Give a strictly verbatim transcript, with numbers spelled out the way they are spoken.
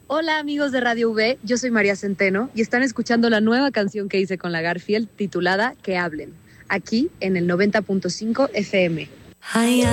Hola amigos de Radio V, yo soy María Centeno y están escuchando la nueva canción que hice con la Garfield titulada Que Hablen, aquí en el noventa punto cinco F M.